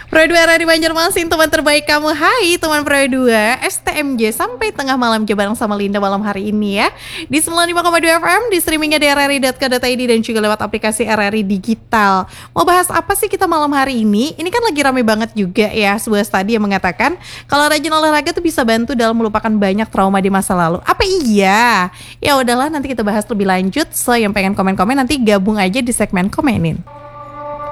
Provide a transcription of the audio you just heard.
Pro 2 Radio Banjarmasin, teman terbaik kamu. Hai teman Pro 2 STMJ sampai tengah malam bareng sama Linda malam hari ini ya. Di 95,2 FM, di streamingnya di rri.co.id dan juga lewat aplikasi RRI Digital. Mau bahas apa sih kita malam hari ini? Ini kan lagi rame banget juga ya, sebuah studi yang mengatakan kalau rajin olahraga tuh bisa bantu dalam melupakan banyak trauma di masa lalu. Apa iya? Ya udahlah, nanti kita bahas lebih lanjut. So yang pengen komen-komen nanti gabung aja di segmen komenin.